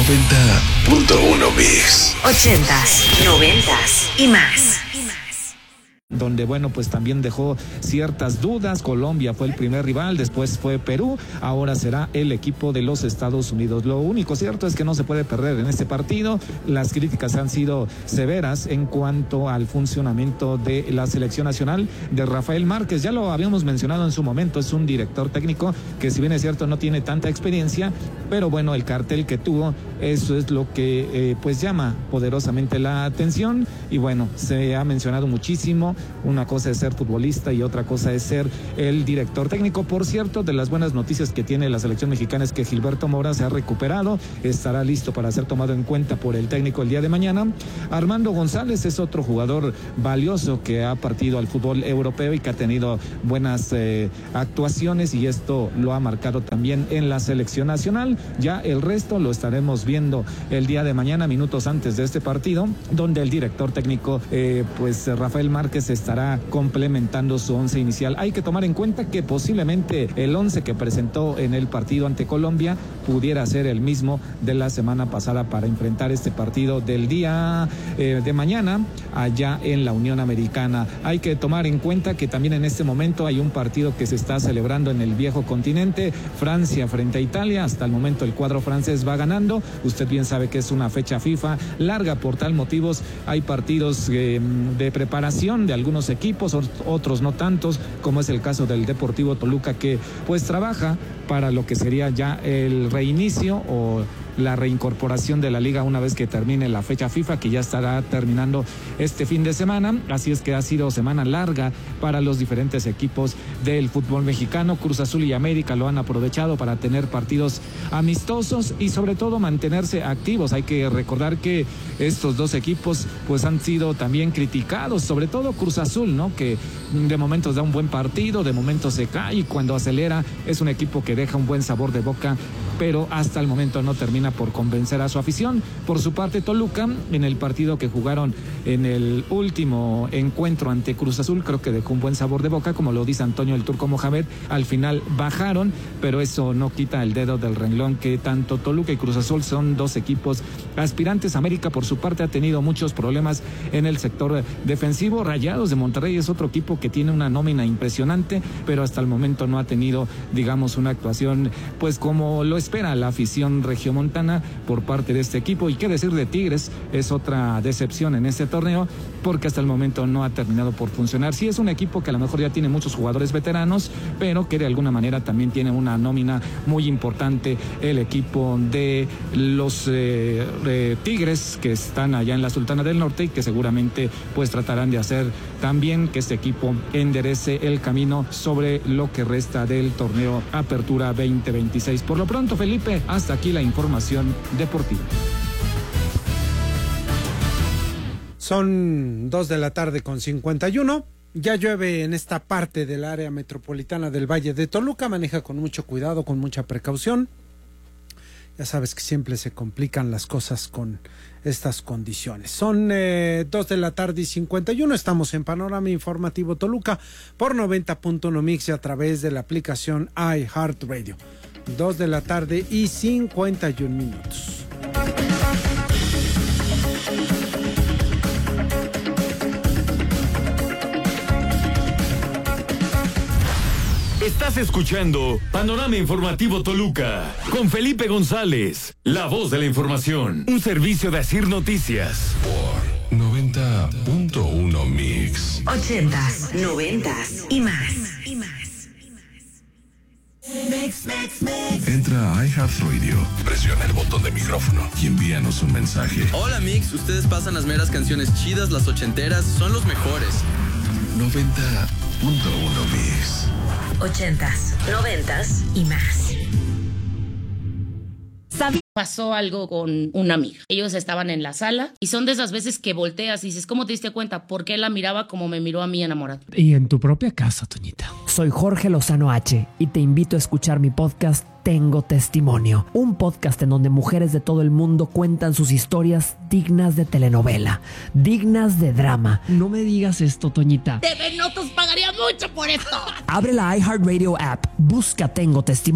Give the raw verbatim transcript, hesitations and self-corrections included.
noventa punto uno Mix. Ochentas, noventas y más. Donde, bueno, pues también dejó ciertas dudas. Colombia fue el primer rival, después fue Perú, ahora será el equipo de los Estados Unidos. Lo único cierto es que no se puede perder en este partido. Las críticas han sido severas en cuanto al funcionamiento de la selección nacional de Rafael Márquez. Ya lo habíamos mencionado en su momento, es un director técnico que, si bien es cierto, no tiene tanta experiencia, pero bueno, el cartel que tuvo, eso es lo que eh, pues llama poderosamente la atención. Y bueno, se ha mencionado muchísimo. Una cosa es ser futbolista y otra cosa es ser el director técnico. Por cierto, de las buenas noticias que tiene la selección mexicana es que Gilberto Mora se ha recuperado, estará listo para ser tomado en cuenta por el técnico el día de mañana. Armando González es otro jugador valioso que ha partido al fútbol europeo y que ha tenido buenas eh, actuaciones, y esto lo ha marcado también en la selección nacional. Ya el resto lo estaremos viendo el día de mañana, minutos antes de este partido, donde el director técnico eh, pues Rafael Márquez estará complementando su once inicial. Hay que tomar en cuenta que posiblemente el once que presentó en el partido ante Colombia pudiera ser el mismo de la semana pasada para enfrentar este partido del día eh, de mañana allá en la Unión Americana. Hay que tomar en cuenta que también en este momento hay un partido que se está celebrando en el viejo continente, Francia frente a Italia. Hasta el momento el cuadro francés va ganando. Usted bien sabe que es una fecha FIFA larga, por tal motivos hay partidos eh, de preparación de algunos equipos, otros no tantos, como es el caso del Deportivo Toluca, que pues trabaja para lo que sería ya el reinicio o la reincorporación de la liga una vez que termine la fecha FIFA, que ya estará terminando este fin de semana. Así es que ha sido semana larga para los diferentes equipos del fútbol mexicano. Cruz Azul y América lo han aprovechado para tener partidos amistosos y sobre todo mantenerse activos. Hay que recordar que estos dos equipos pues han sido también criticados, sobre todo Cruz Azul, ¿no? Que de momentos da un buen partido, de momentos se cae, y cuando acelera es un equipo que deja un buen sabor de boca, pero hasta el momento no termina por convencer a su afición. Por su parte, Toluca, en el partido que jugaron en el último encuentro ante Cruz Azul, creo que dejó un buen sabor de boca, como lo dice Antonio el Turco Mohamed. Al final bajaron, pero eso no quita el dedo del renglón que tanto Toluca y Cruz Azul son dos equipos aspirantes. América, por su parte, ha tenido muchos problemas en el sector defensivo. Rayados de Monterrey es otro equipo que tiene una nómina impresionante, pero hasta el momento no ha tenido, digamos, una actuación pues como lo espera la afición regiomontana por parte de este equipo. Y qué decir de Tigres, es otra decepción en este torneo, porque hasta el momento no ha terminado por funcionar. Sí, es un equipo que a lo mejor ya tiene muchos jugadores veteranos, pero que de alguna manera también tiene una nómina muy importante. El equipo de los eh, eh, Tigres, que están allá en la Sultana del Norte, y que seguramente pues tratarán de hacer también que este equipo enderece el camino sobre lo que resta del torneo Apertura veinte veintiséis. Por lo pronto, Felipe, hasta aquí la información deportiva. Son dos de la tarde con cincuenta y uno. Ya llueve en esta parte del área metropolitana del Valle de Toluca. Maneja con mucho cuidado, con mucha precaución. Ya sabes que siempre se complican las cosas con estas condiciones. Son eh, dos de la tarde y cincuenta y uno. Estamos en Panorama Informativo Toluca por noventa punto uno Mix y a través de la aplicación iHeartRadio. Dos de la tarde y cincuenta y un minutos. Estás escuchando Panorama Informativo Toluca con Felipe González, la voz de la información, un servicio de Asir Noticias. Por noventa punto uno Mix. Ochentas, noventas y más. Y más. Mix, mix, mix. Entra a iHeartRadio, presiona el botón de micrófono y envíanos un mensaje. Hola Mix, ustedes pasan las meras canciones chidas, las ochenteras, son los mejores. noventa punto uno Mix. Ochentas, noventas y más. Pasó algo con una amiga. Ellos estaban en la sala y son de esas veces que volteas y dices, ¿cómo te diste cuenta? ¿Por qué la miraba como me miró a mí enamorado? Y en tu propia casa, Toñita. Soy Jorge Lozano H y te invito a escuchar mi podcast Tengo Testimonio, un podcast en donde mujeres de todo el mundo cuentan sus historias dignas de telenovela, dignas de drama. No me digas esto, Toñita. T V Notas pagaría mucho por esto. Abre la iHeartRadio app, busca Tengo Testimonio